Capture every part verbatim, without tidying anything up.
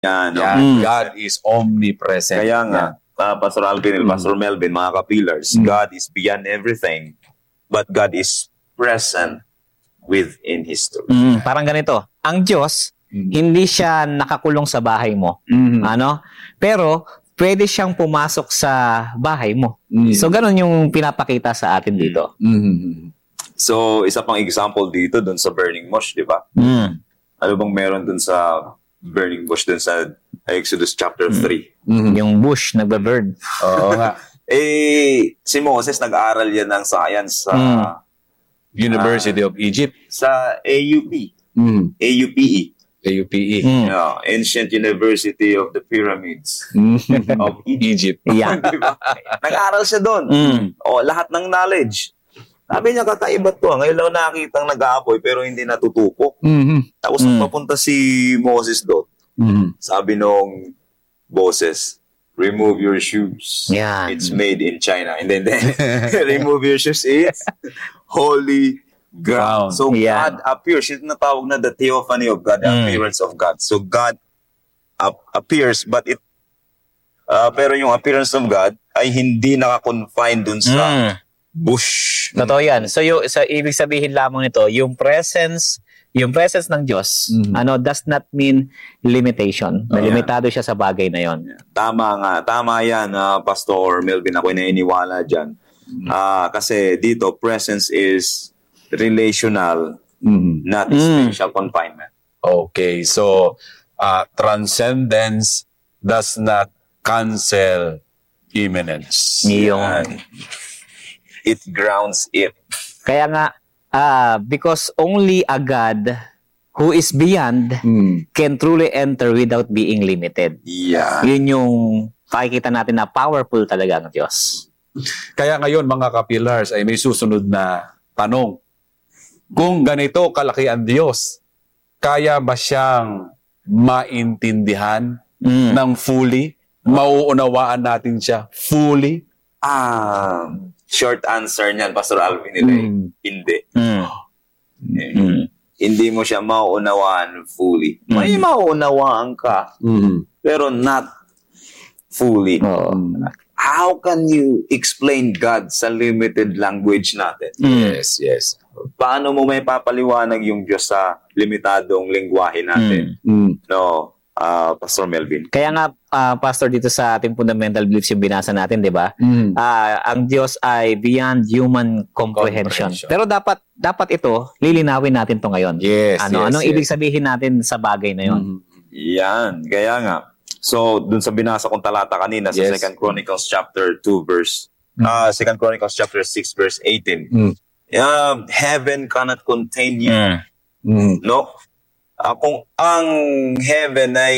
Yan, no? Yan. Mm. God is omnipresent. Kaya nga, uh, Pastor Alvin, Mm. Pastor Melvin, mga kapillars, Mm. God is beyond everything, but God is present within history. Mm, parang ganito. Ang Diyos, Mm. hindi siya nakakulong sa bahay mo. Mhm. Ano? Pero, pwede siyang pumasok sa bahay mo. Mm. So, ganun yung pinapakita sa atin dito. Mhm. So, isa pang example dito dun sa burning bush, di ba? Mm. Ano bang meron dun sa burning bush dun sa Exodus chapter three? Mhm. Yung bush, nagbe-bird. Oo nga. Eh, si Moses nag-aral yan ng science sa Mm. University of Egypt. sa A U P. Mhm. A U P E. A U P E. Mm. Yeah, Ancient University of the Pyramids Mhm. of Egypt. Egypt. Yeah. Diba? Nag-aral siya doon. Mm. O, lahat ng knowledge. Sabi niya, kakaiba to. Ngayon lang nakitang nag-aapoy pero hindi natutupok. Mhm. Tapos Mm. nung papunta si Moses doon, Mhm. sabi nung bosses, remove your shoes. Yan. It's made in China. And then, then remove your shoes. It's holy ground. Ground. So Yan. God appears. Ito natawag na the theophany of God, the Mm. appearance of God. So God ap- appears, but it uh, pero yung appearance of God ay hindi naka-confine dun sa Mm. bush. Totoo yan. So, yung, sa ibig sabihin lamang nito, yung presence, yung presence ng Diyos, Mhm. ano, does not mean limitation. Na Oh, limitado siya sa bagay na yon. Tama nga. Tama yan, ah, Pastor Melvin. Ako'y naniniwala dyan. Ah, kasi dito, presence is relational, Mhm. not Mm. spatial confinement. Okay, so uh, transcendence does not cancel immanence. Yung, Yan. It grounds it. kaya nga, ah, because only a God who is beyond Mm. can truly enter without being limited. Yeah. Yun yung pakikita natin na powerful talaga ang Diyos. Kaya ngayon mga kapillars ay may susunod na tanong. Kung ganito kalaki ang Diyos, kaya ba siyang maintindihan Mm. ng fully? Mauunawaan natin siya fully? Ah, short answer niyan, Pastor Alvin nila. eh. Mm. Hindi. Mm. Eh, Mm. Hindi mo siya mauunawaan fully. Mm. May mauunawaan ka, Mhm. pero not fully. Oo. How can you explain God sa limited language natin? Mm. Yes, yes. Paano mo may papaliwanag yung Diyos sa limitadong lingwahe natin? Mm. No, ah, Pastor Melvin. Kaya nga, ah, Pastor, dito sa ating fundamental beliefs yung binasa natin, di ba? Mm. Ah, ang Diyos ay beyond human comprehension. Comprehension. Pero dapat dapat ito, lilinawin natin to ngayon. Yes, ano, yes, anong yes. ibig sabihin natin sa bagay na yon? Mhm. Yan, kaya nga. So, dun sa binasa kong talata kanina sa Yes. Second Chronicles chapter two verse ah Second Chronicles chapter six verse eighteen. Mm. Um, heaven cannot contain you. Mm. No? Ah, kung ang heaven ay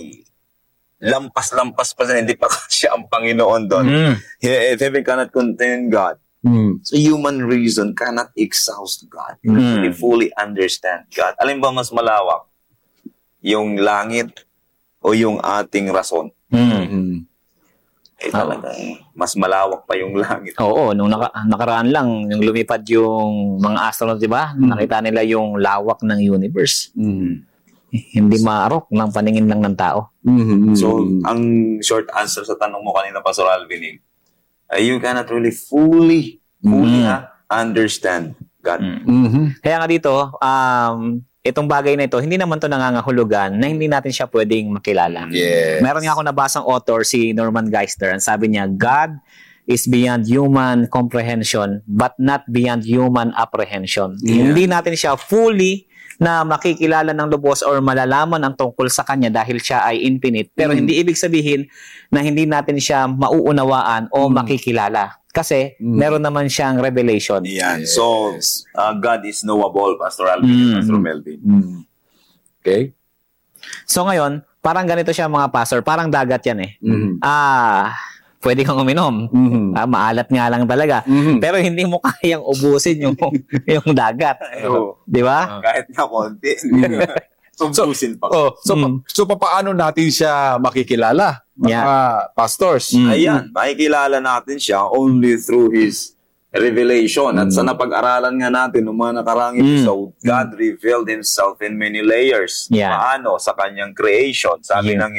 lampas-lampas pa siya, hindi pa siya ang Panginoon doon. Mm. He- If heaven cannot contain God, Mm. so human reason cannot exhaust God. Mm. We fully understand God. Alin ba mas malawak? Yung langit o yung ating rason? Mm. Mm. Eh talaga, mas malawak pa yung langit. Oo, nung naka, nakaraan lang, yung lumipad yung mga astronaut, di ba? Mm. Nakita nila yung lawak ng universe. Mm. Hindi maarok ng paningin lang ng tao. Mm. So, ang short answer sa tanong mo kanina, Pastor Alvin, eh, you cannot really fully, fully Mm. ha, understand God. Mm. Mhm. Kaya nga dito, um, itong bagay na ito, hindi naman to nangangahulugan na hindi natin siya pwedeng makilala. Yes. Meron nga ako nabasang author, si Norman Geisler, ang sabi niya, God is beyond human comprehension but not beyond human apprehension. Yeah. Hindi natin siya fully na makikilala ng lubos or malalaman ang tungkol sa kanya dahil siya ay infinite. Pero Mm. hindi ibig sabihin na hindi natin siya mauunawaan o Mm. makikilala. Kasi Mm. meron naman siyang revelation. Yan. Yes. So, uh, God is knowable, Pastor Alvin, Mm. and Pastor Melvin. Mm. Okay? So ngayon, parang ganito siya mga pastor, parang dagat yan eh. Mhm. Ah, pwede kang uminom. Mhm. Ah, maalat nga lang talaga. Mhm. Pero hindi mo kayang ubusin yung yung dagat. Oo. Di ba? Kahit na konti. Tumbusin pa. Oh, so Mm. pa- so paano natin siya makikilala? Mga Yeah. pastors. Mm. Ayan, makikilala natin siya only through His revelation. At sa napag-aralan nga natin ng mga nakarang Mm. episode, God revealed Himself in many layers. Yeah. Paano? Sa kanyang creation. Sabi Yeah. ng